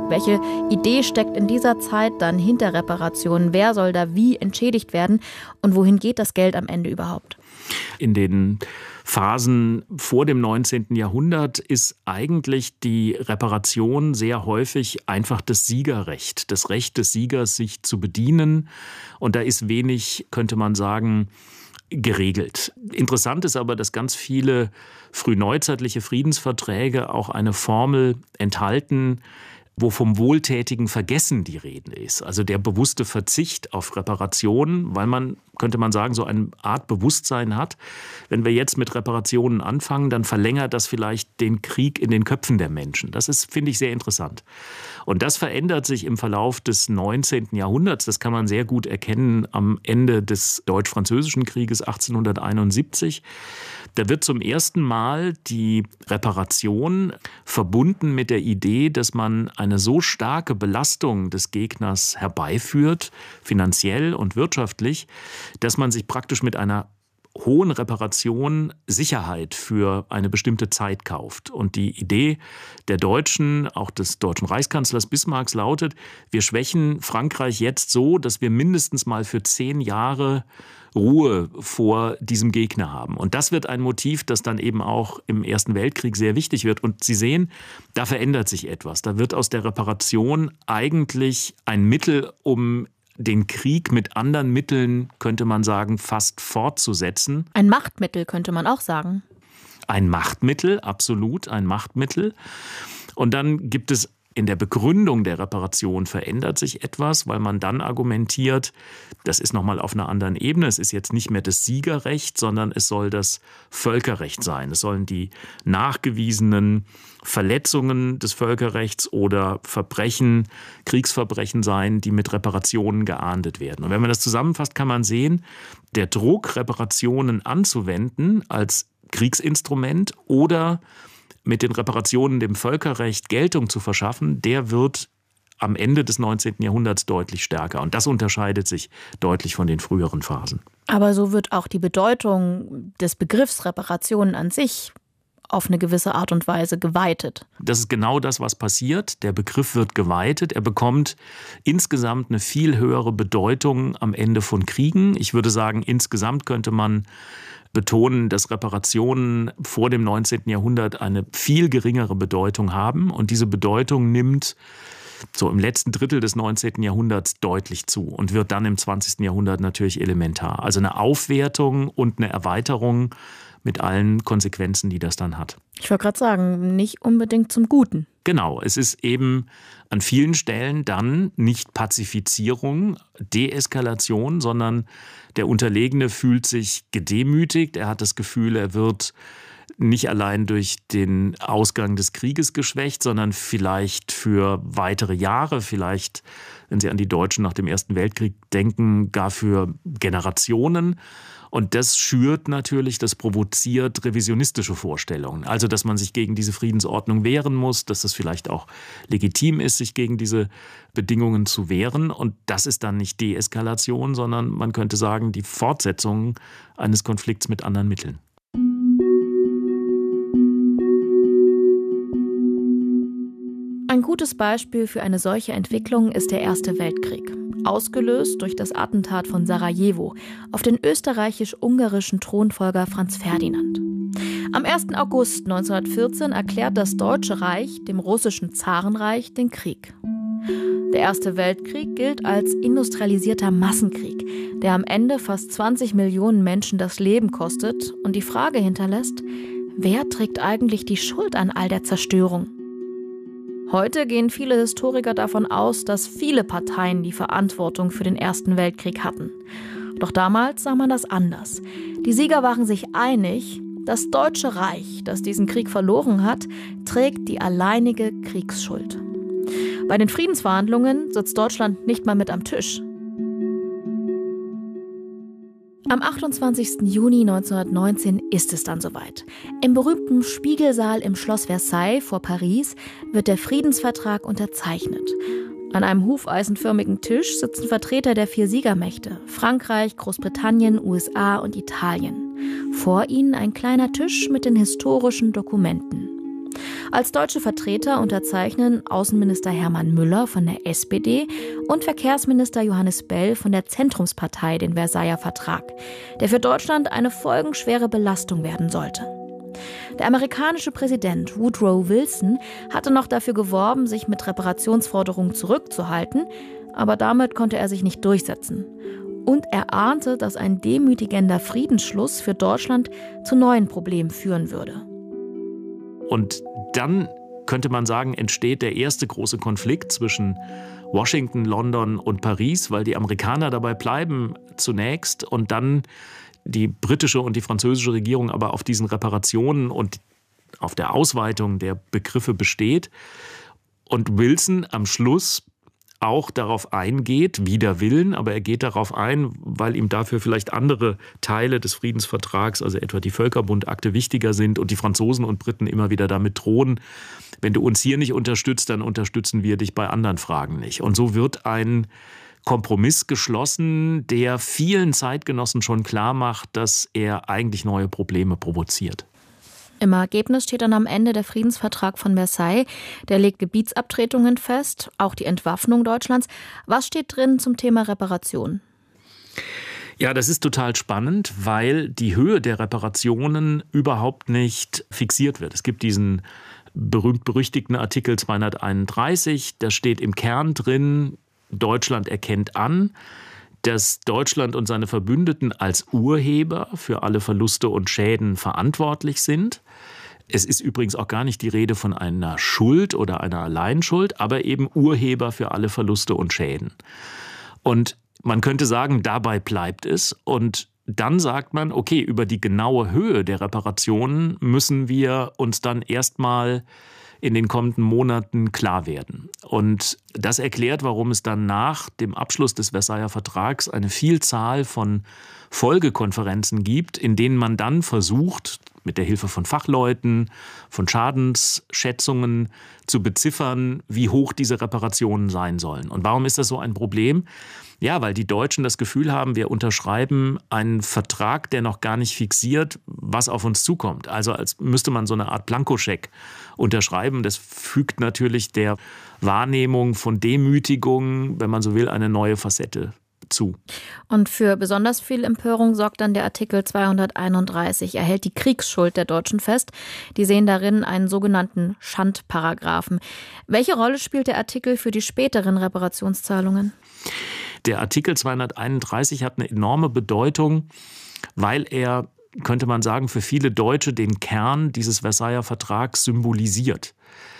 Welche Idee steckt in dieser Zeit dann hinter Reparationen? Wer soll da wie entschädigt werden? Und wohin geht das Geld am Ende überhaupt? In den Phasen vor dem 19. Jahrhundert ist eigentlich die Reparation sehr häufig einfach das Siegerrecht, das Recht des Siegers, sich zu bedienen. Und da ist wenig, könnte man sagen, geregelt. Interessant ist aber, dass ganz viele frühneuzeitliche Friedensverträge auch eine Formel enthalten, wo vom wohltätigen Vergessen die Rede ist. Also der bewusste Verzicht auf Reparationen, weil man, könnte man sagen, so eine Art Bewusstsein hat. Wenn wir jetzt mit Reparationen anfangen, dann verlängert das vielleicht den Krieg in den Köpfen der Menschen. Das ist, finde ich, sehr interessant. Und das verändert sich im Verlauf des 19. Jahrhunderts. Das kann man sehr gut erkennen am Ende des Deutsch-Französischen Krieges 1871. Da wird zum ersten Mal die Reparation verbunden mit der Idee, dass man eine so starke Belastung des Gegners herbeiführt, finanziell und wirtschaftlich, dass man sich praktisch mit einer hohen Reparation Sicherheit für eine bestimmte Zeit kauft. Und die Idee der Deutschen, auch des deutschen Reichskanzlers Bismarck, lautet, wir schwächen Frankreich jetzt so, dass wir mindestens mal für 10 Jahre Ruhe vor diesem Gegner haben. Und das wird ein Motiv, das dann eben auch im Ersten Weltkrieg sehr wichtig wird. Und Sie sehen, da verändert sich etwas. Da wird aus der Reparation eigentlich ein Mittel, um den Krieg mit anderen Mitteln, könnte man sagen, fast fortzusetzen. Ein Machtmittel, könnte man auch sagen. Ein Machtmittel, absolut ein Machtmittel. Und dann gibt es in der Begründung der Reparation verändert sich etwas, weil man dann argumentiert, das ist nochmal auf einer anderen Ebene. Es ist jetzt nicht mehr das Siegerrecht, sondern es soll das Völkerrecht sein. Es sollen die nachgewiesenen Verletzungen des Völkerrechts oder Verbrechen, Kriegsverbrechen sein, die mit Reparationen geahndet werden. Und wenn man das zusammenfasst, kann man sehen, der Druck, Reparationen anzuwenden als Kriegsinstrument oder mit den Reparationen dem Völkerrecht Geltung zu verschaffen, der wird am Ende des 19. Jahrhunderts deutlich stärker. Und das unterscheidet sich deutlich von den früheren Phasen. Aber so wird auch die Bedeutung des Begriffs Reparationen an sich auf eine gewisse Art und Weise geweitet. Das ist genau das, was passiert. Der Begriff wird geweitet. Er bekommt insgesamt eine viel höhere Bedeutung am Ende von Kriegen. Ich würde sagen, insgesamt könnte man betonen, dass Reparationen vor dem 19. Jahrhundert eine viel geringere Bedeutung haben. Und diese Bedeutung nimmt so im letzten Drittel des 19. Jahrhunderts deutlich zu und wird dann im 20. Jahrhundert natürlich elementar. Also eine Aufwertung und eine Erweiterung mit allen Konsequenzen, die das dann hat. Ich wollte gerade sagen, nicht unbedingt zum Guten. Genau, es ist eben an vielen Stellen dann nicht Pazifizierung, Deeskalation, sondern der Unterlegene fühlt sich gedemütigt. Er hat das Gefühl, er wird nicht allein durch den Ausgang des Krieges geschwächt, sondern vielleicht für weitere Jahre, vielleicht, wenn Sie an die Deutschen nach dem Ersten Weltkrieg denken, gar für Generationen. Und das schürt natürlich, das provoziert revisionistische Vorstellungen. Also, dass man sich gegen diese Friedensordnung wehren muss, dass es vielleicht auch legitim ist, sich gegen diese Bedingungen zu wehren. Und das ist dann nicht Deeskalation, sondern man könnte sagen, die Fortsetzung eines Konflikts mit anderen Mitteln. Ein gutes Beispiel für eine solche Entwicklung ist der Erste Weltkrieg. Ausgelöst durch das Attentat von Sarajevo auf den österreichisch-ungarischen Thronfolger Franz Ferdinand. Am 1. August 1914 erklärt das Deutsche Reich dem russischen Zarenreich den Krieg. Der Erste Weltkrieg gilt als industrialisierter Massenkrieg, der am Ende fast 20 Millionen Menschen das Leben kostet und die Frage hinterlässt, wer trägt eigentlich die Schuld an all der Zerstörung? Heute gehen viele Historiker davon aus, dass viele Parteien die Verantwortung für den Ersten Weltkrieg hatten. Doch damals sah man das anders. Die Sieger waren sich einig, das Deutsche Reich, das diesen Krieg verloren hat, trägt die alleinige Kriegsschuld. Bei den Friedensverhandlungen sitzt Deutschland nicht mal mit am Tisch. Am 28. Juni 1919 ist es dann soweit. Im berühmten Spiegelsaal im Schloss Versailles vor Paris wird der Friedensvertrag unterzeichnet. An einem hufeisenförmigen Tisch sitzen Vertreter der 4 Siegermächte: Frankreich, Großbritannien, USA und Italien. Vor ihnen ein kleiner Tisch mit den historischen Dokumenten. Als deutsche Vertreter unterzeichnen Außenminister Hermann Müller von der SPD und Verkehrsminister Johannes Bell von der Zentrumspartei den Versailler Vertrag, der für Deutschland eine folgenschwere Belastung werden sollte. Der amerikanische Präsident Woodrow Wilson hatte noch dafür geworben, sich mit Reparationsforderungen zurückzuhalten, aber damit konnte er sich nicht durchsetzen. Und er ahnte, dass ein demütigender Friedensschluss für Deutschland zu neuen Problemen führen würde. Und dann könnte man sagen, entsteht der erste große Konflikt zwischen Washington, London und Paris, weil die Amerikaner dabei bleiben zunächst und dann die britische und die französische Regierung aber auf diesen Reparationen und auf der Ausweitung der Begriffe besteht. Und Wilson am Schluss auch darauf eingeht, wider Willen, aber er geht darauf ein, weil ihm dafür vielleicht andere Teile des Friedensvertrags, also etwa die Völkerbundakte, wichtiger sind und die Franzosen und Briten immer wieder damit drohen, wenn du uns hier nicht unterstützt, dann unterstützen wir dich bei anderen Fragen nicht. Und so wird ein Kompromiss geschlossen, der vielen Zeitgenossen schon klar macht, dass er eigentlich neue Probleme provoziert. Im Ergebnis steht dann am Ende der Friedensvertrag von Versailles. Der legt Gebietsabtretungen fest, auch die Entwaffnung Deutschlands. Was steht drin zum Thema Reparation? Ja, das ist total spannend, weil die Höhe der Reparationen überhaupt nicht fixiert wird. Es gibt diesen berühmt-berüchtigten Artikel 231, da steht im Kern drin, Deutschland erkennt an, dass Deutschland und seine Verbündeten als Urheber für alle Verluste und Schäden verantwortlich sind. Es ist übrigens auch gar nicht die Rede von einer Schuld oder einer Alleinschuld, aber eben Urheber für alle Verluste und Schäden. Und man könnte sagen, dabei bleibt es. Und dann sagt man, okay, über die genaue Höhe der Reparationen müssen wir uns dann erstmal in den kommenden Monaten klar werden. Und das erklärt, warum es dann nach dem Abschluss des Versailler Vertrags eine Vielzahl von Folgekonferenzen gibt, in denen man dann versucht, mit der Hilfe von Fachleuten, von Schadensschätzungen zu beziffern, wie hoch diese Reparationen sein sollen. Und warum ist das so ein Problem? Ja, weil die Deutschen das Gefühl haben, wir unterschreiben einen Vertrag, der noch gar nicht fixiert, was auf uns zukommt. Also als müsste man so eine Art Blankoscheck unterschreiben. Das fügt natürlich der Wahrnehmung von Demütigung, wenn man so will, eine neue Facette zu. Und für besonders viel Empörung sorgt dann der Artikel 231. Er hält die Kriegsschuld der Deutschen fest. Die sehen darin einen sogenannten Schandparagraphen. Welche Rolle spielt der Artikel für die späteren Reparationszahlungen? Der Artikel 231 hat eine enorme Bedeutung, weil er, könnte man sagen, für viele Deutsche den Kern dieses Versailler Vertrags symbolisiert.